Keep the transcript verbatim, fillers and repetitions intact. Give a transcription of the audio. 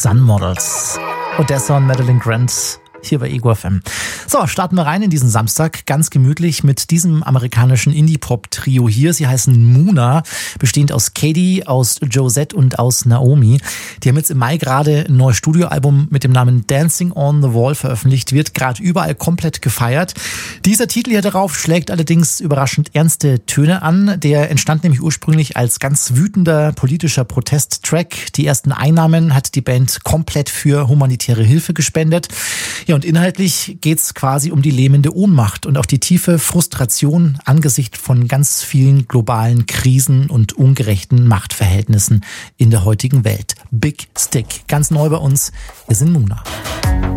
Sun Models. Odessa und Madeline Grant hier bei Ego F M. So, starten wir rein in diesen Samstag, ganz gemütlich mit diesem amerikanischen Indie-Pop-Trio hier. Sie heißen Muna, bestehend aus Katie, aus Josette und aus Naomi. Die haben jetzt im Mai gerade ein neues Studioalbum mit dem Namen Dancing on the Wall veröffentlicht, wird gerade überall komplett gefeiert. Dieser Titel hier darauf schlägt allerdings überraschend ernste Töne an. Der entstand nämlich ursprünglich als ganz wütender politischer Protest-Track. Die ersten Einnahmen hat die Band komplett für humanitäre Hilfe gespendet. Ja, und inhaltlich geht's quasi um die lähmende Ohnmacht und auch die tiefe Frustration angesichts von ganz vielen globalen Krisen und ungerechten Machtverhältnissen in der heutigen Welt. Big Stick, ganz neu bei uns. Wir sind Muna.